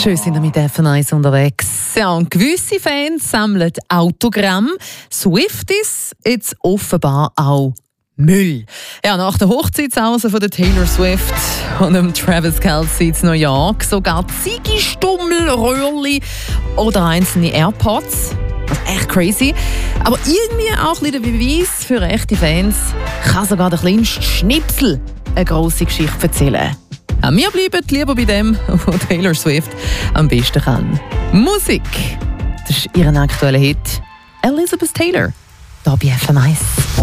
Schön sind wir mit F1 unterwegs. Ja, und gewisse Fans sammeln Autogramm. Swifties jetzt offenbar auch Müll. Ja, nach der Hochzeitspause von der Taylor Swift und dem Travis Kelce in New York sogar Ziggy-Stummel, Röhrli oder einzelne AirPods. Echt crazy. Aber irgendwie auch ein bisschen der Beweis für echte Fans, kann sogar der kleinste Schnipsel eine grosse Geschichte erzählen. Ja, wir bleiben lieber bei dem, was Taylor Swift am besten kann. Musik. Das ist ihr aktueller Hit. Elizabeth Taylor. Hier bei FM1.